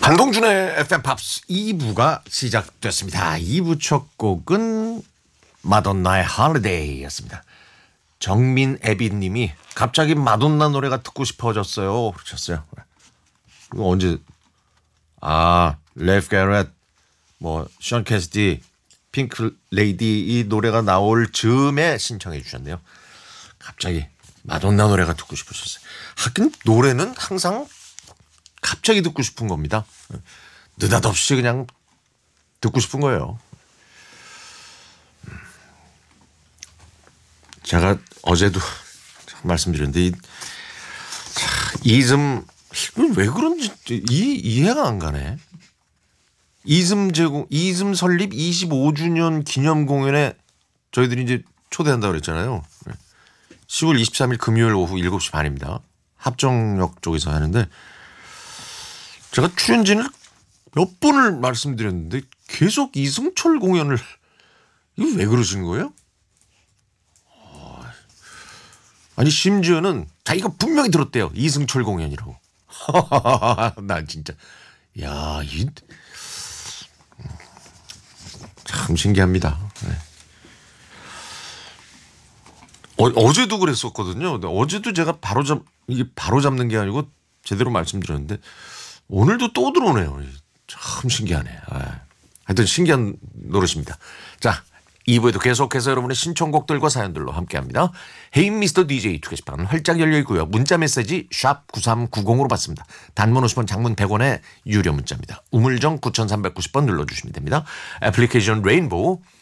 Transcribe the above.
한동준의 FM 팝스 2부가 시작됐습니다. 2부 첫 곡은 마돈나의 Holiday였습니다. 정민애비님이 갑자기 마돈나 노래가 듣고 싶어졌어요. 그러셨어요. 이거 언제? 레이프 게렛, 션 캐시디, 핑크 레이디 이 노래가 나올 즈음에 신청해 주셨네요. 갑자기 마돈나 노래가 듣고 싶으셨어요. 하긴 노래는 항상 갑자기 듣고 싶은 겁니다. 느닷없이 그냥 듣고 싶은 거예요. 제가 어제도 말씀드렸는데 이즘 왜 그런지 이해가 안 가네. 이즘 설립 25주년 기념 공연에 저희들이 이제 초대한다고 그랬잖아요. 10월 23일 금요일 오후 7시 반입니다. 합정역 쪽에서 하는데 제가 출연진을 몇 번을 말씀드렸는데 계속 이승철 공연을 이거 왜 그러시는 거예요? 아니 심지어는 자기가 분명히 들었대요. 이승철 공연이라고. 난 진짜 참 신기합니다. 네. 어제도 그랬었거든요. 어제도 제가 이게 바로 잡는 게 아니고 제대로 말씀드렸는데 오늘도 또 들어오네요. 참 신기하네. 하여튼 신기한 노릇입니다. 자, 2부에도 계속해서 여러분의 신청곡들과 사연들로 함께합니다. 헤이 미스터 DJ 투게시판 활짝 열려있고요. 문자 메시지 샵 9390으로 받습니다. 단문 50원, 장문 100원의 유료 문자입니다. 우물정 9390번 눌러주시면 됩니다. 애플리케이션 레인보우